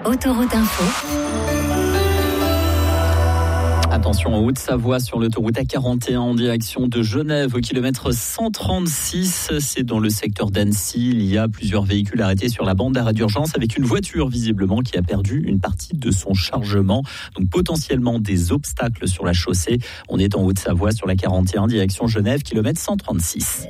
Autoroute Info. Attention en Haute-Savoie sur l'autoroute A41 en direction de Genève au kilomètre 136. C'est dans le secteur d'Annecy. Il y a plusieurs véhicules arrêtés sur la bande d'arrêt d'urgence avec une voiture visiblement qui a perdu une partie de son chargement. Donc potentiellement des obstacles sur la chaussée. On est en Haute-Savoie sur la 41 direction Genève, kilomètre 136.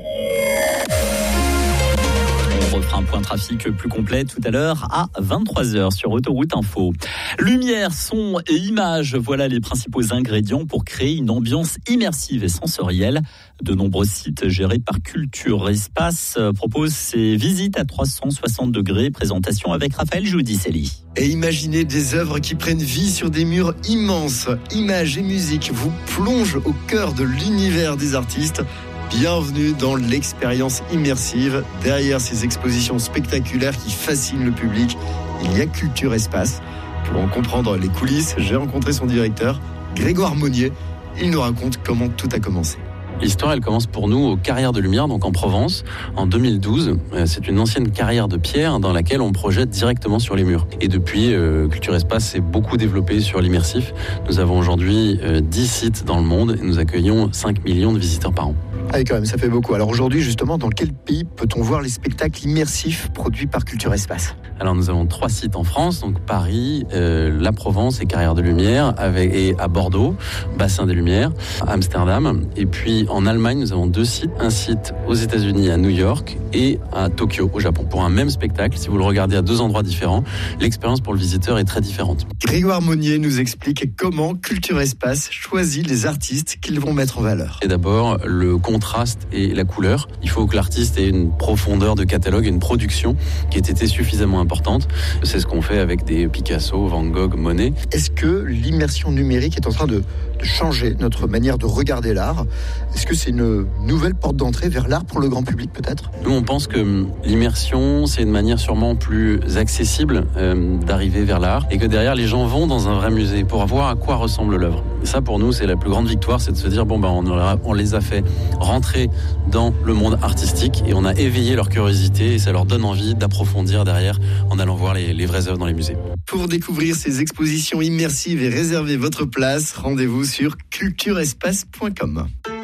On refera un point trafic plus complet tout à l'heure à 23h sur Autoroute Info. Lumière, son et images, voilà les principaux ingrédients pour créer une ambiance immersive et sensorielle. De nombreux sites gérés par Culture Espace proposent ces visites à 360 degrés. Présentation avec Raphaël Joudicelli. Et imaginez des œuvres qui prennent vie sur des murs immenses. Images et musique vous plongent au cœur de l'univers des artistes. Bienvenue dans l'expérience immersive. Derrière ces expositions spectaculaires qui fascinent le public, il y a Culture Espace. Pour en comprendre les coulisses, j'ai rencontré son directeur, Grégoire Monnier. Il nous raconte comment tout a commencé. L'histoire, elle commence pour nous aux Carrières de Lumière, donc en Provence, en 2012. C'est une ancienne carrière de pierre dans laquelle on projette directement sur les murs. Et depuis, Culture Espace s'est beaucoup développé sur l'immersif. Nous avons aujourd'hui 10 sites dans le monde et nous accueillons 5 millions de visiteurs par an. Ah, quand même, ça fait beaucoup. Alors aujourd'hui, justement, dans quel pays peut-on voir les spectacles immersifs produits par Culture Espace ? Alors nous avons 3 sites en France, donc Paris, la Provence et Carrières de Lumière, et à Bordeaux, Bassin des Lumières, Amsterdam. Et puis en Allemagne, nous avons 2 sites. Un site aux États-Unis, à New York, et à Tokyo, au Japon. Pour un même spectacle, si vous le regardez à 2 endroits différents, l'expérience pour le visiteur est très différente. Grégoire Monnier nous explique comment Culture Espace choisit les artistes qu'ils vont mettre en valeur. Et d'abord, le contraste et la couleur. Il faut que l'artiste ait une profondeur de catalogue et une production qui ait été suffisamment importante. C'est ce qu'on fait avec des Picasso, Van Gogh, Monet. Est-ce que l'immersion numérique est en train de changer notre manière de regarder l'art ? Est-ce que c'est une nouvelle porte d'entrée vers l'art pour le grand public peut-être ? Nous, on pense que l'immersion, c'est une manière sûrement plus accessible d'arriver vers l'art et que derrière, les gens vont dans un vrai musée pour voir à quoi ressemble l'œuvre. Et ça, pour nous, c'est la plus grande victoire, c'est de se dire, on les a fait rentrer dans le monde artistique et on a éveillé leur curiosité et ça leur donne envie d'approfondir derrière en allant voir les vraies œuvres dans les musées. Pour découvrir ces expositions immersives et réserver votre place, rendez-vous sur culturespace.com.